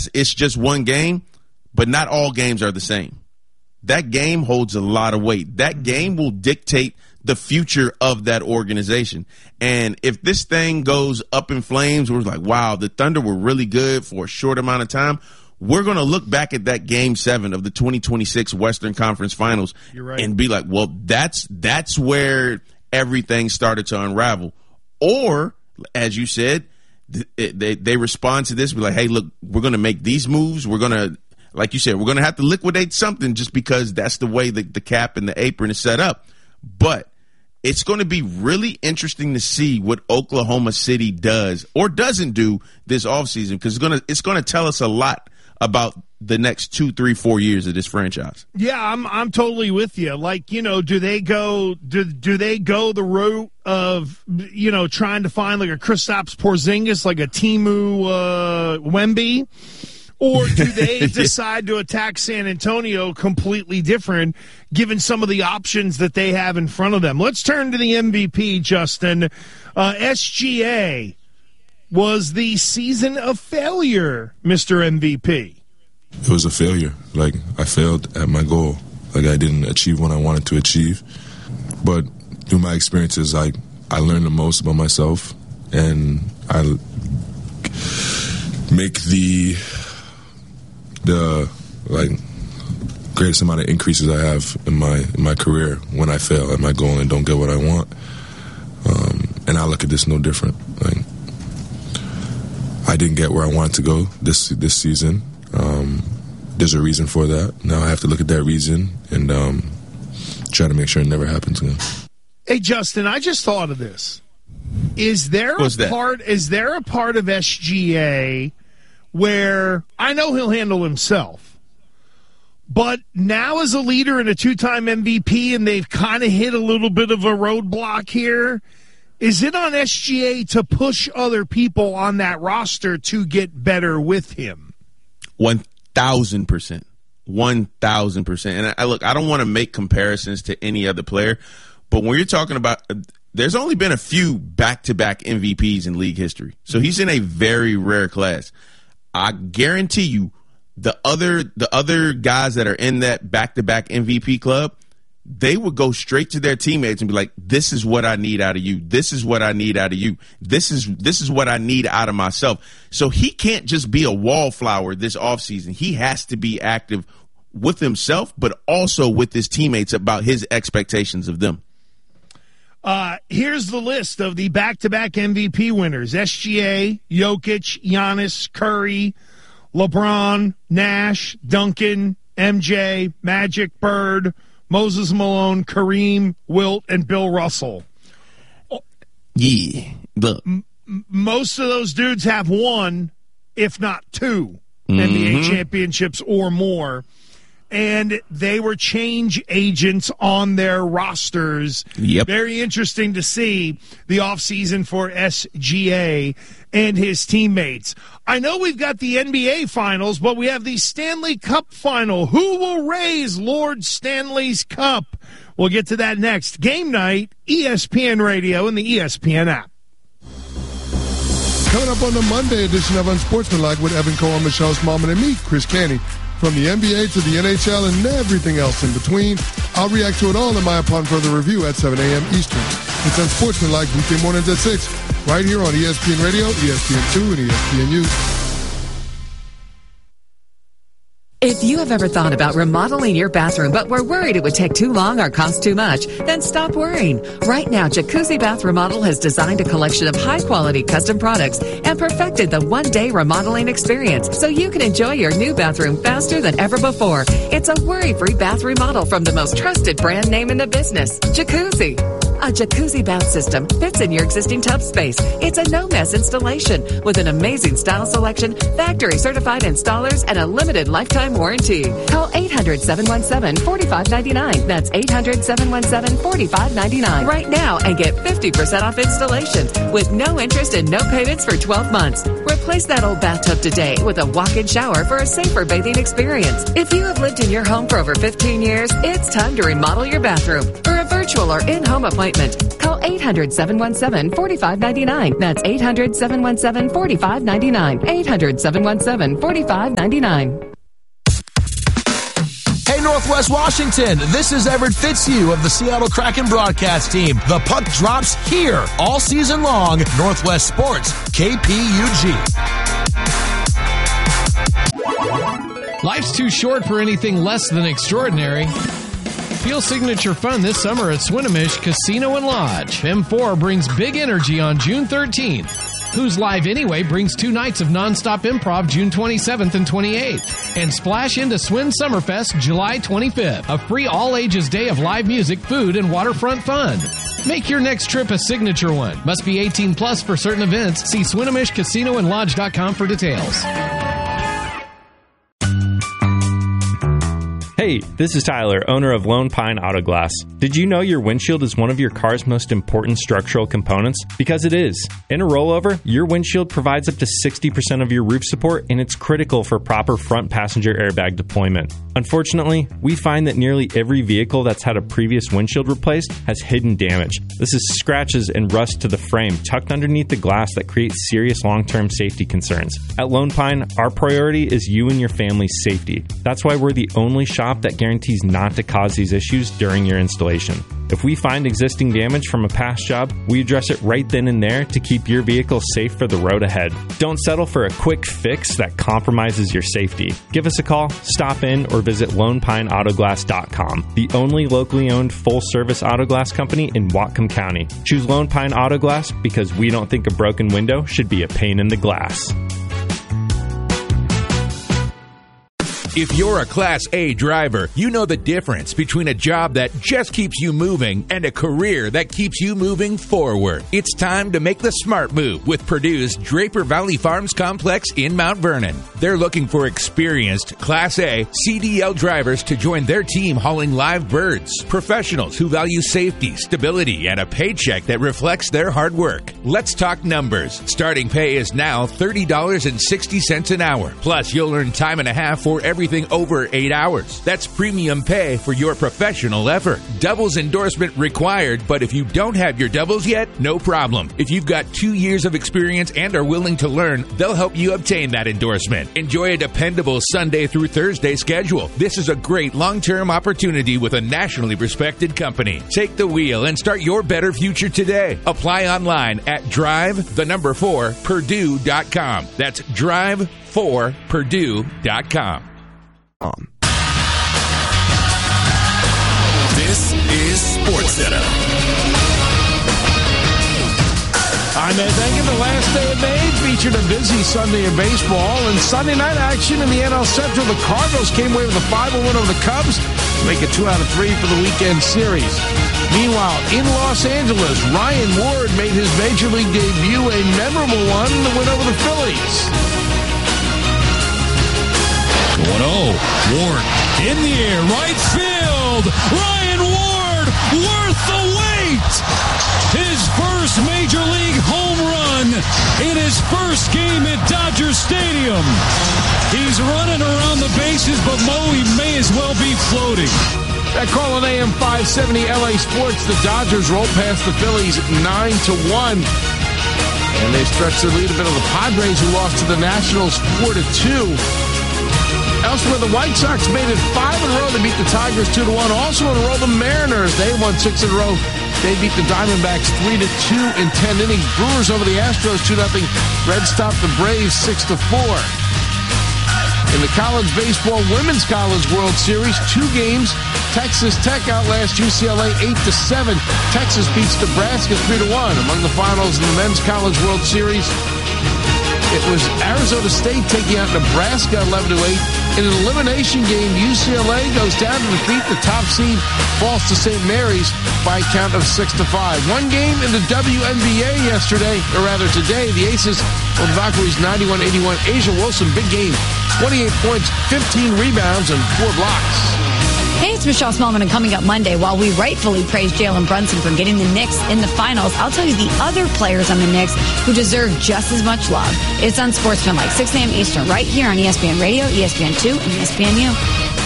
yes, it's just one game, but not all games are the same. That game holds a lot of weight. That game will dictate the future of that organization. And if this thing goes up in flames, we're like, wow, the Thunder were really good for a short amount of time. We're going to look back at that Game 7 of the 2026 Western Conference Finals and be like, well, that's where everything started to unravel. Or, as you said, they respond to this, be like, hey, look, we're going to make these moves. We're going to, like you said, we're going to have to liquidate something just because that's the way the cap and the apron is set up. But it's going to be really interesting to see what Oklahoma City does or doesn't do this offseason, because it's going to tell us a lot about the next 2, 3, 4 years of this franchise. Yeah, I'm totally with you. Like, do they go the route of, trying to find like a Kristaps Porzingis, like a Timu Wemby? Or do they decide to attack San Antonio completely different, given some of the options that they have in front of them? Let's turn to the MVP, Justin. SGA was the season of failure, Mr. MVP. It was a failure. Like, I failed at my goal. Like, I didn't achieve what I wanted to achieve. But through my experiences, I learned the most about myself, and I make the greatest amount of increases I have in my career when I fail at my goal and don't get what I want. And I look at this no different. Like, I didn't get where I wanted to go this season. There's a reason for that. Now I have to look at that reason and try to make sure it never happens again. Hey, Justin, I just thought of this. Is there a part of SGA where I know he'll handle himself, but now as a leader and a 2-time MVP, and they've kind of hit a little bit of a roadblock here, is it on SGA to push other people on that roster to get better with him? 1,000%. 1,000%. And I don't want to make comparisons to any other player, but when you're talking about, there's only been a few back-to-back MVPs in league history. So he's in a very rare class. I guarantee you the other guys that are in that back-to-back MVP club, they would go straight to their teammates and be like, this is what I need out of you. This is what I need out of you. This is what I need out of myself. So he can't just be a wallflower this offseason. He has to be active with himself, but also with his teammates about his expectations of them. Here's the list of the back-to-back MVP winners: SGA, Jokic, Giannis, Curry, LeBron, Nash, Duncan, MJ, Magic, Bird, Moses Malone, Kareem, Wilt, and Bill Russell. Yeah. Most of those dudes have one, if not two, NBA championships or more. And they were change agents on their rosters. Yep. Very interesting to see the offseason for SGA and his teammates. I know we've got the NBA Finals, but we have the Stanley Cup Final. Who will raise Lord Stanley's Cup? We'll get to that next. Game night, ESPN Radio and the ESPN app. Coming up on the Monday edition of Unsportsmanlike with Evan Cohen, Michelle Smallman, and me, Chris Canty. From the NBA to the NHL and everything else in between, I'll react to it all in my Upon Further Review at 7 a.m. Eastern. It's Unsportsmanlike weekday mornings at 6, right here on ESPN Radio, ESPN2, and ESPNU. If you have ever thought about remodeling your bathroom but were worried it would take too long or cost too much, then stop worrying. Right now, Jacuzzi Bath Remodel has designed a collection of high-quality custom products and perfected the one-day remodeling experience so you can enjoy your new bathroom faster than ever before. It's a worry-free bath remodel from the most trusted brand name in the business, Jacuzzi. A jacuzzi bath system fits in your existing tub space. It's a no-mess installation with an amazing style selection, factory-certified installers, and a limited lifetime warranty. Call 800-717-4599. That's 800-717-4599 right now and get 50% off installation with no interest and no payments for 12 months. Replace that old bathtub today with a walk-in shower for a safer bathing experience. If you have lived in your home for over 15 years, it's time to remodel your bathroom. For a virtual or in-home appointment. Call 800-717-4599. That's 800-717-4599. 800-717-4599. Hey, Northwest Washington, this is Everett Fitzhugh of the Seattle Kraken broadcast team. The puck drops here all season long. Northwest Sports, KPUG. Life's too short for anything less than extraordinary. Feel signature fun this summer at Swinomish Casino and Lodge. M4 brings big energy on June 13th. Who's Live Anyway brings 2 nights of nonstop improv June 27th and 28th. And splash into Swin Summerfest July 25th, a free all-ages day of live music, food, and waterfront fun. Make your next trip a signature one. Must be 18 plus for certain events. See SwinomishCasinoandLodge.com for details. Hey, this is Tyler, owner of Lone Pine Auto Glass. Did you know your windshield is one of your car's most important structural components? Because it is. In a rollover, your windshield provides up to 60% of your roof support, and it's critical for proper front passenger airbag deployment. Unfortunately, we find that nearly every vehicle that's had a previous windshield replaced has hidden damage. This is scratches and rust to the frame tucked underneath the glass that creates serious long-term safety concerns. At Lone Pine, our priority is you and your family's safety. That's why we're the only shop that guarantees not to cause these issues during your installation. If we find existing damage from a past job, we address it right then and there to keep your vehicle safe for the road ahead. Don't settle for a quick fix that compromises your safety. Give us a call, stop in, or visit LonePineAutoglass.com, the only locally owned full-service auto glass company in Whatcom County. Choose Lone Pine Auto Glass because we don't think a broken window should be a pain in the glass. If you're a Class A driver, you know the difference between a job that just keeps you moving and a career that keeps you moving forward. It's time to make the smart move with Purdue's Draper Valley Farms Complex in Mount Vernon. They're looking for experienced Class A CDL drivers to join their team hauling live birds. Professionals who value safety, stability, and a paycheck that reflects their hard work. Let's talk numbers. Starting pay is now $30.60 an hour. Plus, you'll earn time and a half for everything over 8 hours. That's premium pay for your professional effort. Doubles endorsement required, but if you don't have your doubles yet, no problem. If you've got 2 years of experience and are willing to learn, they'll help you obtain that endorsement. Enjoy a dependable Sunday through Thursday schedule. This is a great long-term opportunity with a nationally respected company. Take the wheel and start your better future today. Apply online at drive4purdue.com. That's drive4purdue.com. This is SportsCenter. I'm Ed Benkin. The last day of May featured a busy Sunday in baseball. And Sunday night action in the NL Central. The Cardinals came away with a 5-1 win over the Cubs to make it 2 out of 3 for the weekend series. Meanwhile, in Los Angeles, Ryan Ward made his Major League debut, a memorable one, to win over the Phillies. 1-0. Ward in the air, right field. Ryan Ward worth the wait. His first Major League home run in his first game at Dodger Stadium. He's running around the bases, but Mo, he may as well be floating. That call on AM 570 LA Sports. The Dodgers roll past the Phillies 9-1. And they stretch their lead a bit of the Padres, who lost to the Nationals 4-2. Elsewhere, the White Sox made it 5 in a row. They beat the Tigers 2-1. Also in a row, the Mariners. They won 6 in a row. They beat the Diamondbacks 3-2 in 10 innings. Brewers over the Astros 2-0. Reds topped the Braves 6-4. In the college baseball Women's College World Series, 2 games. Texas Tech outlasts UCLA 8-7. Texas beats Nebraska 3-1. Among the finals in the Men's College World Series, it was Arizona State taking out Nebraska 11-8. In an elimination game, UCLA goes down to defeat the top seed, falls to St. Mary's by a count of 6-5. One game in the WNBA yesterday, or rather today, the Aces of the Valkyries 91-81. Asia Wilson, big game, 28 points, 15 rebounds, and 4 blocks. Hey, it's Michelle Smallman, and coming up Monday, while we rightfully praise Jalen Brunson for getting the Knicks in the finals, I'll tell you the other players on the Knicks who deserve just as much love. It's on Sportsmanlike, 6 a.m. Eastern, right here on ESPN Radio, ESPN2, and ESPNU.